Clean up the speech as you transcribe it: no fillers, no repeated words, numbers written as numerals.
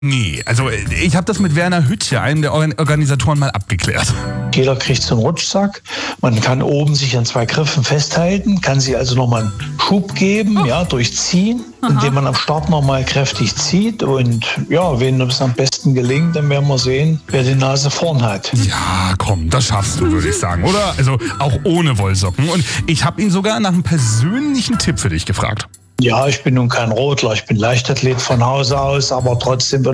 Nee, also ich habe das mit Werner Hüttje, einem der Organisatoren, mal abgeklärt. Jeder kriegt so einen Rutschsack. Man kann oben sich an 2 Griffen festhalten, kann sie also nochmal einen Schub geben, ja, durchziehen, indem man am Start nochmal kräftig zieht. Und ja, wenn es am besten gelingt, dann werden wir sehen, wer die Nase vorn hat. Ja, komm, das schaffst du, würde ich sagen, oder? Also auch ohne Wollsocken. Und ich habe ihn sogar nach einem persönlichen Tipp für dich gefragt. Ja, ich bin nun kein Rodler, ich bin Leichtathlet von Hause aus, aber trotzdem